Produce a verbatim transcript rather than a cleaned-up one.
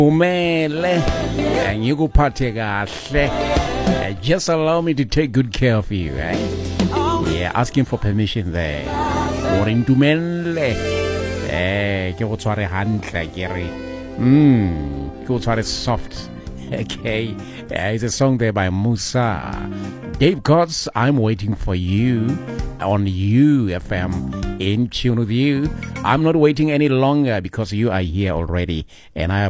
umele ngikuphathe kahle. Just allow me to take good care of you, right? Yeah, asking for permission there. Gore ntumelle eh ke go tshware hantle ke re mm ke go tshware soft. Okay, uh, it's a song there by Musa. Dave Cots, I'm waiting for you on U F M, in tune with you. I'm not waiting any longer because you are here already, and I